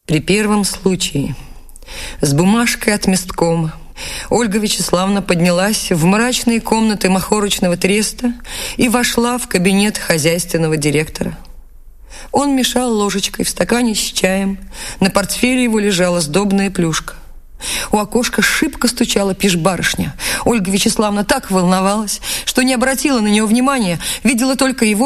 При первом случае с бумажкой от месткома Ольга Вячеславовна поднялась в мрачные комнаты Махорочного треста и вошла в кабинет хозяйственного директора. Он мешал ложечкой в стакане с чаем. На портфеле его лежала сдобная плюшка. У окошка шибко стучала пижбарышня. Ольга Вячеславовна так волновалась, что не обратила на нее внимания, видела только его